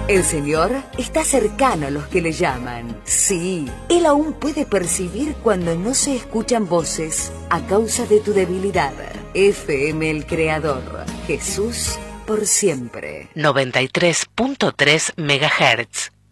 El Señor está cercano a los que le llaman. Sí, Él aún puede percibir cuando no se escuchan voces a causa de tu debilidad. FM El Creador. Jesús por siempre. 93.3 MHz.